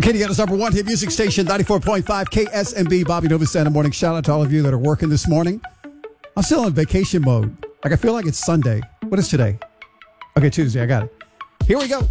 Indiana's number one hit music station, 94.5 KSMB, Bobby Nova Santa Morning. Shout out to all of you that are working this morning. I'm still in vacation mode. I feel like it's Sunday. What is today? Okay, Tuesday. I got it. Here we go.